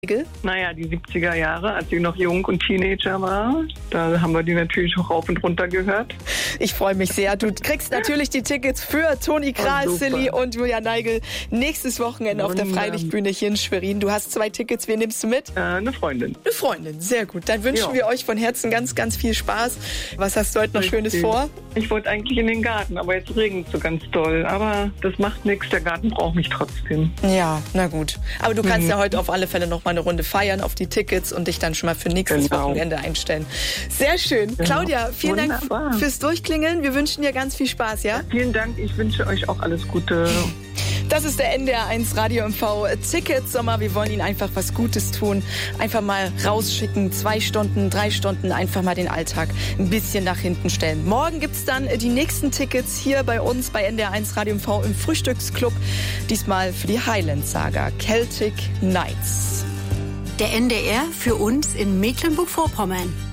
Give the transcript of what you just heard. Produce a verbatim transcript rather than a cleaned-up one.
Naja, die siebziger Jahre, als sie noch jung und Teenager war, da haben wir die natürlich auch rauf und runter gehört. Ich freue mich sehr. Du kriegst natürlich die Tickets für Toni Kraal, Oh, Silly und Julia Neigel nächstes Wochenende auf der Freilichtbühne hier in Schwerin. Du hast zwei Tickets. Wen nimmst du mit? Äh, eine Freundin. Eine Freundin, sehr gut. Dann wünschen Ja. wir euch von Herzen ganz, ganz viel Spaß. Was hast du heute noch Schönes vor? Ich wollte eigentlich in den Garten, aber jetzt regnet es so ganz doll. Aber das macht nichts, der Garten braucht mich trotzdem. Ja, na gut. Aber du kannst Mhm. ja heute auf alle Fälle noch mal eine Runde feiern auf die Tickets und dich dann schon mal für nächstes Genau. Wochenende einstellen. Sehr schön. Genau. Claudia, vielen Wunderbar. Dank fürs Durchklingeln. Wir wünschen dir ganz viel Spaß, ja? Vielen Dank, ich wünsche euch auch alles Gute. Das ist der N D R eins Radio M V Tickets Sommer. Wir wollen Ihnen einfach was Gutes tun. Einfach mal rausschicken. Zwei Stunden, drei Stunden. Einfach mal den Alltag ein bisschen nach hinten stellen. Morgen gibt's dann die nächsten Tickets hier bei uns bei N D R eins Radio M V im Frühstücksclub. Diesmal für die Highland-Saga Celtic Knights. Der N D R für uns in Mecklenburg-Vorpommern.